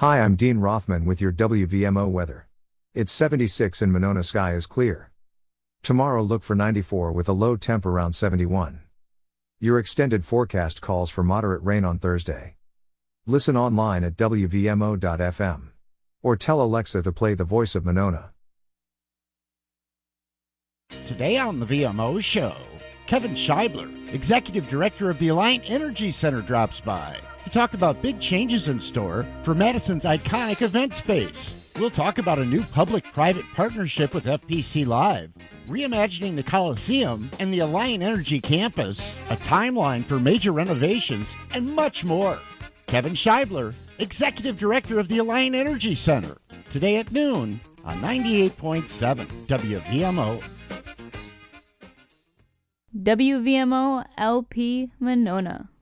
Hi, I'm Dean Rothman with your WVMO weather. It's 76 and Monona sky is clear. Tomorrow look for 94 with a low temp around 71. Your extended forecast calls for moderate rain on Thursday. Listen online at WVMO.fm. Or tell Alexa to play The Voice of Monona. Today on the VMO show, Kevin Scheibler, Executive Director of the Alliant Energy Center, drops by to talk about big changes in store for Madison's iconic event space. We'll talk about a new public-private partnership with FPC Live, reimagining the Coliseum and the Alliant Energy Campus, a timeline for major renovations, and much more. Kevin Scheibler, Executive Director of the Alliant Energy Center, today at noon on 98.7 WVMO. WVMO LP Monona.